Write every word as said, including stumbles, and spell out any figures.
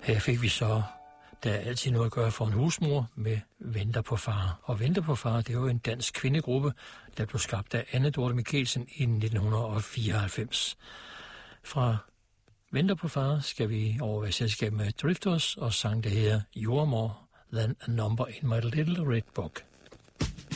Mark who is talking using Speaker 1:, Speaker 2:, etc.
Speaker 1: Her fik vi så, der er altid noget at gøre for en husmor, med Venter på far. Og Venter på far, det er jo en dansk kvindegruppe, der blev skabt af Anne Dorte Michelsen i nitten fireoghalvfems. Fra Venter på far skal vi over i selskab med Drifters og sang, der hedder You're More Than a Number in My Little Red Book.